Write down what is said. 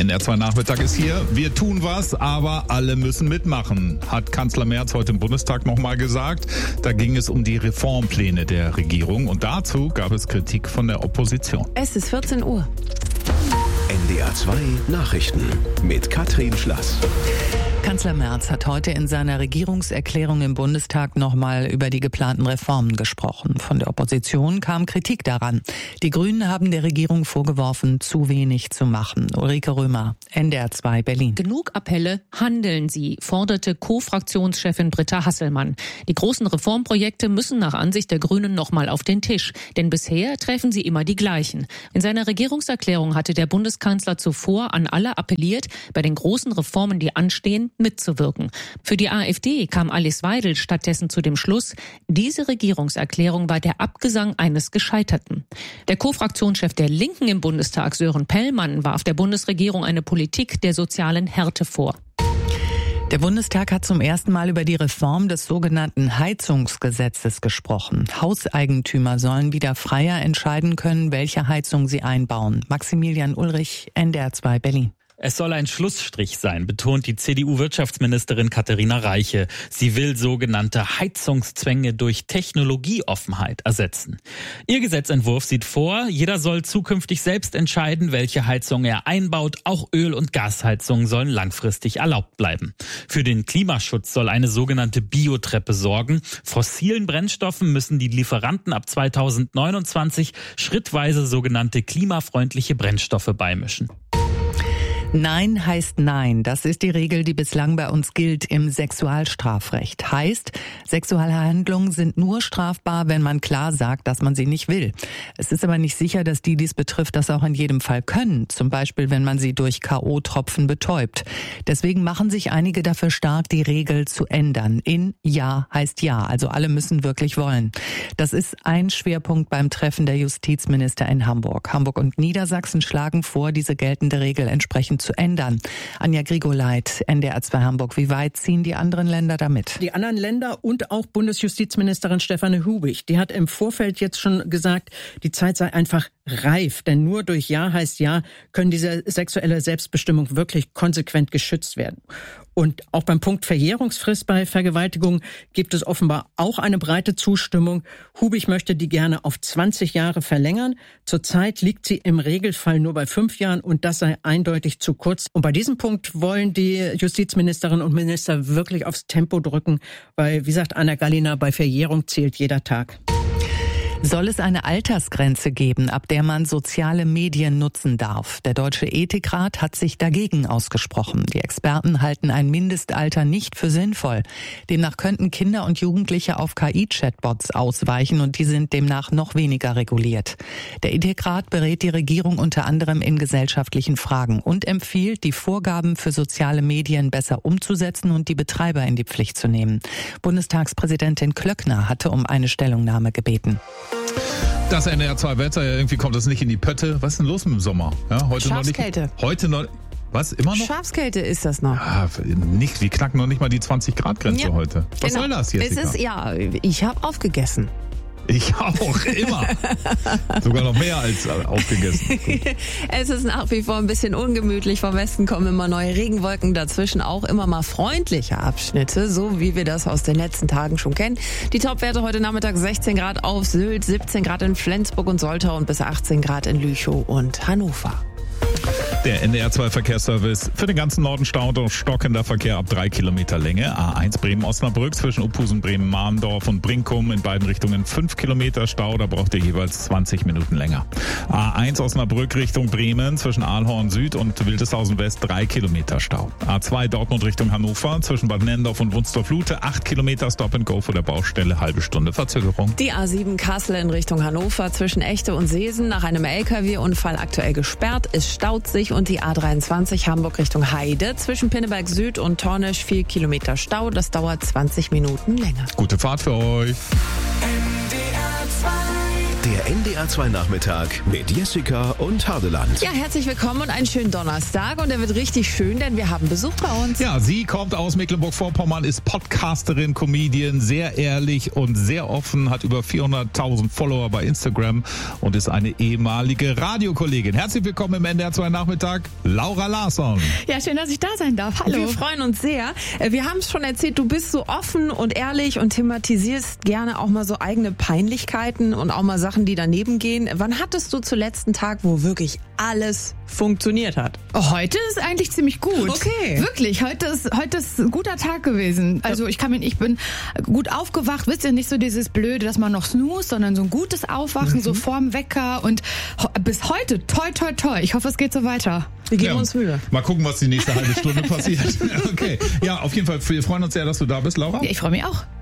NDR2 Nachmittag ist hier. Wir tun was, aber alle müssen mitmachen, hat Kanzler Merz heute im Bundestag nochmal gesagt. Da ging es um die Reformpläne der Regierung und dazu gab es Kritik von der Opposition. Es ist 14 Uhr. NDR2 Nachrichten mit Katrin Schlass. Kanzler Merz hat heute in seiner Regierungserklärung im Bundestag nochmal über die geplanten Reformen gesprochen. Von der Opposition kam Kritik daran. Die Grünen haben der Regierung vorgeworfen, zu wenig zu machen. Ulrike Römer, NDR2 Berlin. Genug Appelle, handeln Sie, forderte Co-Fraktionschefin Britta Hasselmann. Die großen Reformprojekte müssen nach Ansicht der Grünen nochmal auf den Tisch. Denn bisher treffen sie immer die gleichen. In seiner Regierungserklärung hatte der Bundeskanzler zuvor an alle appelliert, bei den großen Reformen, die anstehen, mitzuwirken. Für die AfD kam Alice Weidel stattdessen zu dem Schluss, diese Regierungserklärung war der Abgesang eines Gescheiterten. Der Co-Fraktionschef der Linken im Bundestag, Sören Pellmann, warf der Bundesregierung eine Politik der sozialen Härte vor. Der Bundestag hat zum ersten Mal über die Reform des sogenannten Heizungsgesetzes gesprochen. Hauseigentümer sollen wieder freier entscheiden können, welche Heizung sie einbauen. Maximilian Ulrich, NDR2 Berlin. Es soll ein Schlussstrich sein, betont die CDU-Wirtschaftsministerin Katharina Reiche. Sie will sogenannte Heizungszwänge durch Technologieoffenheit ersetzen. Ihr Gesetzentwurf sieht vor, jeder soll zukünftig selbst entscheiden, welche Heizung er einbaut. Auch Öl- und Gasheizungen sollen langfristig erlaubt bleiben. Für den Klimaschutz soll eine sogenannte Biotreppe sorgen. Fossilen Brennstoffen müssen die Lieferanten ab 2029 schrittweise sogenannte klimafreundliche Brennstoffe beimischen. Nein heißt Nein. Das ist die Regel, die bislang bei uns gilt im Sexualstrafrecht. Heißt, Sexualhandlungen sind nur strafbar, wenn man klar sagt, dass man sie nicht will. Es ist aber nicht sicher, dass die dies betrifft, das auch in jedem Fall können. Zum Beispiel, wenn man sie durch K.O.-Tropfen betäubt. Deswegen machen sich einige dafür stark, die Regel zu ändern. In Ja heißt Ja. Also alle müssen wirklich wollen. Das ist ein Schwerpunkt beim Treffen der Justizminister in Hamburg. Hamburg und Niedersachsen schlagen vor, diese geltende Regel entsprechend zu ändern. Anja Grigoleit, NDR2 Hamburg. Wie weit ziehen die anderen Länder damit? Die anderen Länder und auch Bundesjustizministerin Stefanie Hubig, die hat im Vorfeld jetzt schon gesagt, die Zeit sei einfach reif. Denn nur durch Ja heißt Ja können diese sexuelle Selbstbestimmung wirklich konsequent geschützt werden. Und auch beim Punkt Verjährungsfrist bei Vergewaltigung gibt es offenbar auch eine breite Zustimmung. Hubig möchte die gerne auf 20 Jahre verlängern. Zurzeit liegt sie im Regelfall nur bei 5 Jahren und das sei eindeutig zu kurz. Und bei diesem Punkt wollen die Justizministerinnen und Minister wirklich aufs Tempo drücken, weil, wie sagt Anna Gallina, bei Verjährung zählt jeder Tag. Soll es eine Altersgrenze geben, ab der man soziale Medien nutzen darf? Der Deutsche Ethikrat hat sich dagegen ausgesprochen. Die Experten halten ein Mindestalter nicht für sinnvoll. Demnach könnten Kinder und Jugendliche auf KI-Chatbots ausweichen und die sind demnach noch weniger reguliert. Der Ethikrat berät die Regierung unter anderem in gesellschaftlichen Fragen und empfiehlt, die Vorgaben für soziale Medien besser umzusetzen und die Betreiber in die Pflicht zu nehmen. Bundestagspräsidentin Klöckner hatte um eine Stellungnahme gebeten. Das NDR2-Wetter, irgendwie kommt das nicht in die Pötte. Was ist denn los mit dem Sommer? Ja, heute Schafskälte. Noch nicht. Heute noch. Was? Immer noch? Schafskälte ist das noch. Ja, nicht. Wir knacken noch nicht mal die 20-Grad-Grenze heute. Was soll das jetzt? Ich habe aufgegessen. Ich auch, immer. Sogar noch mehr als aufgegessen. Es ist nach wie vor ein bisschen ungemütlich. Vom Westen kommen immer neue Regenwolken, dazwischen auch immer mal freundliche Abschnitte, so wie wir das aus den letzten Tagen schon kennen. Die Topwerte heute Nachmittag 16 Grad auf Sylt, 17 Grad in Flensburg und Soltau und bis 18 Grad in Lüchow und Hannover. Der NDR2-Verkehrsservice für den ganzen Norden Stau und stockender Verkehr ab 3 Kilometer Länge. A1 Bremen-Osnabrück zwischen Uphusen, Bremen-Mahndorf und Brinkum in beiden Richtungen 5 Kilometer Stau. Da braucht ihr jeweils 20 Minuten länger. A1 Osnabrück Richtung Bremen zwischen Aalhorn Süd und Wildeshausen West 3 Kilometer Stau. A2 Dortmund Richtung Hannover zwischen Bad Nendorf und Wunstorf-Lute 8 Kilometer Stop-and-Go vor der Baustelle, halbe Stunde Verzögerung. Die A7 Kassel in Richtung Hannover zwischen Echte und Seesen nach einem LKW-Unfall aktuell gesperrt. Es staut sich und die A23 Hamburg Richtung Heide zwischen Pinneberg Süd und Tornisch 4 Kilometer Stau. Das dauert 20 Minuten länger. Gute Fahrt für euch. NDR 2 Der NDR 2 Nachmittag mit Jessica und Hardeland. Ja, herzlich willkommen und einen schönen Donnerstag. Und der wird richtig schön, denn wir haben Besuch bei uns. Ja, sie kommt aus Mecklenburg-Vorpommern, ist Podcasterin, Comedian, sehr ehrlich und sehr offen, hat über 400.000 Follower bei Instagram und ist eine ehemalige Radiokollegin. Herzlich willkommen im NDR 2 Nachmittag, Laura Larsson. Ja, schön, dass ich da sein darf. Hallo. Wir freuen uns sehr. Wir haben es schon erzählt, du bist so offen und ehrlich und thematisierst gerne auch mal so eigene Peinlichkeiten und auch mal Sachen, die daneben gehen. Wann hattest du zuletzt einen Tag, wo wirklich alles funktioniert hat? Heute ist eigentlich ziemlich gut. Okay. Wirklich, heute ist ein guter Tag gewesen. Also ich bin gut aufgewacht. Wisst ihr, nicht so dieses Blöde, dass man noch snoozt, sondern so ein gutes Aufwachen, so vorm Wecker. Und bis heute, toi, toi, toi. Ich hoffe, es geht so weiter. Wir geben uns Mühe. Mal gucken, was die nächste halbe Stunde passiert. Okay. Ja, auf jeden Fall, wir freuen uns sehr, dass du da bist, Laura. Ja, ich freue mich auch.